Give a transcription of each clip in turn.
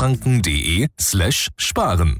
mainfranken.de/sparen.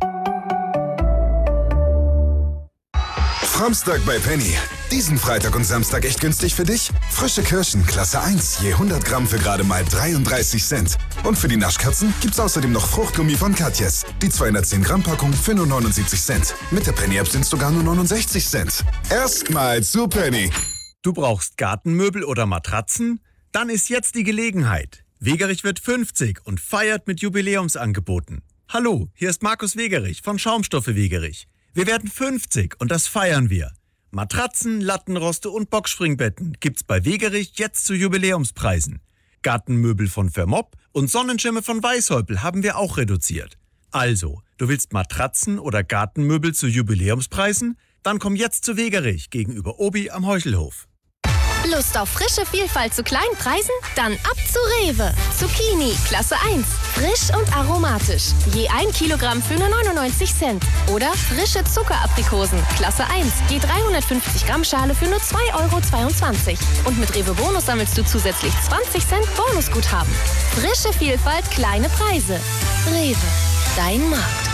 Framstag bei Penny. Diesen Freitag und Samstag echt günstig für dich? Frische Kirschen, Klasse 1, je 100 Gramm für gerade mal 33 Cent. Und für die Naschkatzen gibt's außerdem noch Fruchtgummi von Katjes. Die 210 Gramm Packung für nur 79 Cent. Mit der Penny-App sind's sogar nur 69 Cent. Erstmal zu Penny. Du brauchst Gartenmöbel oder Matratzen? Dann ist jetzt die Gelegenheit. Wegerich wird 50 und feiert mit Jubiläumsangeboten. Hallo, hier ist Markus Wegerich von Schaumstoffe Wegerich. Wir werden 50 und das feiern wir. Matratzen, Lattenroste und Boxspringbetten gibt's bei Wegerich jetzt zu Jubiläumspreisen. Gartenmöbel von Vermopp und Sonnenschirme von Weißhäupl haben wir auch reduziert. Also, du willst Matratzen oder Gartenmöbel zu Jubiläumspreisen? Dann komm jetzt zu Wegerich gegenüber Obi am Heuchelhof. Lust auf frische Vielfalt zu kleinen Preisen? Dann ab zu Rewe. Zucchini, Klasse 1. Frisch und aromatisch. Je 1 Kilogramm für nur 99 Cent. Oder frische Zuckeraprikosen, Klasse 1. Je 350 Gramm Schale für nur 2,22 €. Und mit Rewe Bonus sammelst du zusätzlich 20 Cent Bonusguthaben. Frische Vielfalt, kleine Preise. Rewe, dein Markt.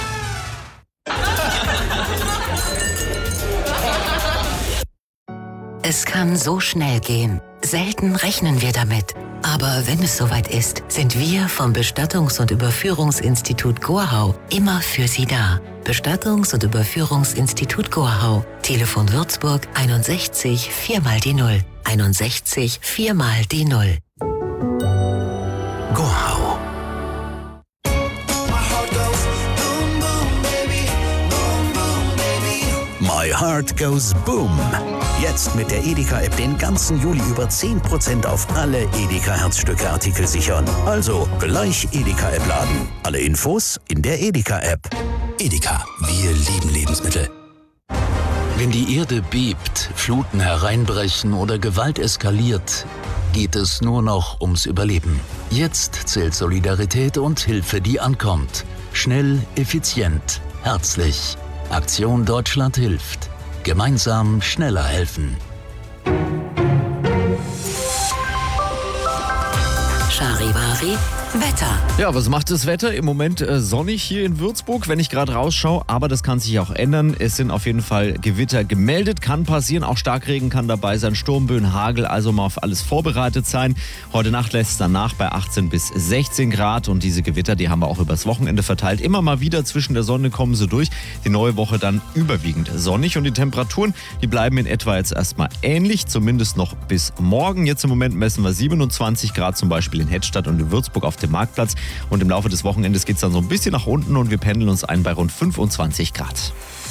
Es kann so schnell gehen. Selten rechnen wir damit. Aber wenn es soweit ist, sind wir vom Bestattungs- und Überführungsinstitut Gorhau immer für Sie da. Bestattungs- und Überführungsinstitut Gorhau. Telefon Würzburg 61 4 mal die 0. 61 4 mal die 0. Gorhau. My Heart Goes Boom. Jetzt mit der Edeka-App den ganzen Juli über 10% auf alle Edeka-Herzstücke-Artikel sichern. Also gleich Edeka-App laden. Alle Infos in der Edeka-App. Edeka, wir lieben Lebensmittel. Wenn die Erde bebt, Fluten hereinbrechen oder Gewalt eskaliert, geht es nur noch ums Überleben. Jetzt zählt Solidarität und Hilfe, die ankommt. Schnell, effizient, herzlich. Aktion Deutschland hilft. Gemeinsam schneller helfen. Charivari, Wetter. Ja, was macht das Wetter? Im Moment sonnig hier in Würzburg, wenn ich gerade rausschaue. Aber das kann sich auch ändern. Es sind auf jeden Fall Gewitter gemeldet. Kann passieren. Auch Starkregen kann dabei sein. Sturmböen, Hagel. Also mal auf alles vorbereitet sein. Heute Nacht lässt es danach bei 18 bis 16 Grad. Und diese Gewitter, die haben wir auch übers Wochenende verteilt. Immer mal wieder zwischen der Sonne kommen sie durch. Die neue Woche dann überwiegend sonnig. Und die Temperaturen, die bleiben in etwa jetzt erstmal ähnlich. Zumindest noch bis morgen. Jetzt im Moment messen wir 27 Grad zum Beispiel in Hettstadt und in Würzburg auf dem Marktplatz. Und im Laufe des Wochenendes geht es dann so ein bisschen nach unten und wir pendeln uns ein bei rund 25 Grad.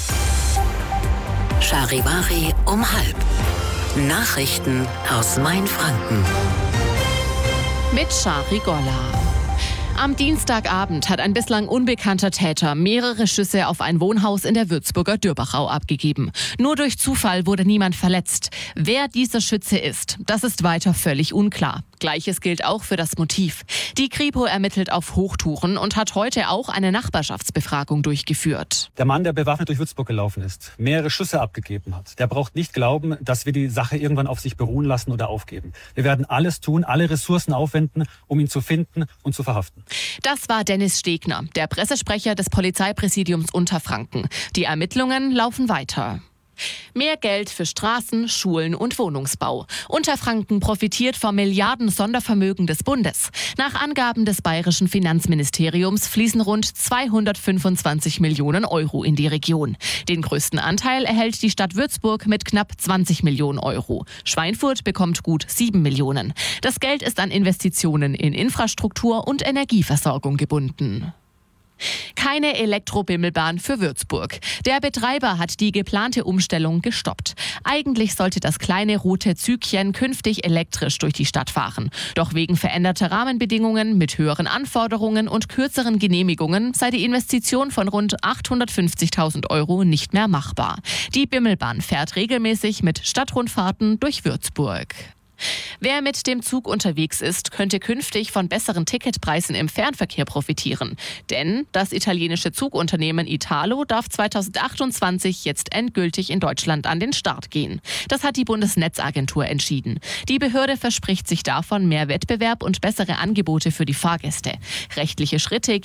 Charivari um 12:30. Nachrichten aus Mainfranken. Mit Shari Golla. Am Dienstagabend hat ein bislang unbekannter Täter mehrere Schüsse auf ein Wohnhaus in der Würzburger Dürbachau abgegeben. Nur durch Zufall wurde niemand verletzt. Wer dieser Schütze ist, das ist weiter völlig unklar. Gleiches gilt auch für das Motiv. Die Kripo ermittelt auf Hochtouren und hat heute auch eine Nachbarschaftsbefragung durchgeführt. Der Mann, der bewaffnet durch Würzburg gelaufen ist, mehrere Schüsse abgegeben hat, der braucht nicht glauben, dass wir die Sache irgendwann auf sich beruhen lassen oder aufgeben. Wir werden alles tun, alle Ressourcen aufwenden, um ihn zu finden und zu verhaften. Das war Dennis Stegner, der Pressesprecher des Polizeipräsidiums Unterfranken. Die Ermittlungen laufen weiter. Mehr Geld für Straßen, Schulen und Wohnungsbau. Unterfranken profitiert vom Milliarden-Sondervermögen des Bundes. Nach Angaben des bayerischen Finanzministeriums fließen rund 225 Millionen Euro in die Region. Den größten Anteil erhält die Stadt Würzburg mit knapp 20 Millionen Euro. Schweinfurt bekommt gut 7 Millionen. Das Geld ist an Investitionen in Infrastruktur und Energieversorgung gebunden. Keine Elektrobimmelbahn für Würzburg. Der Betreiber hat die geplante Umstellung gestoppt. Eigentlich sollte das kleine rote Zügchen künftig elektrisch durch die Stadt fahren. Doch wegen veränderter Rahmenbedingungen mit höheren Anforderungen und kürzeren Genehmigungen sei die Investition von rund 850.000 Euro nicht mehr machbar. Die Bimmelbahn fährt regelmäßig mit Stadtrundfahrten durch Würzburg. Wer mit dem Zug unterwegs ist, könnte künftig von besseren Ticketpreisen im Fernverkehr profitieren. Denn das italienische Zugunternehmen Italo darf 2028 jetzt endgültig in Deutschland an den Start gehen. Das hat die Bundesnetzagentur entschieden. Die Behörde verspricht sich davon mehr Wettbewerb und bessere Angebote für die Fahrgäste. Rechtliche Schritte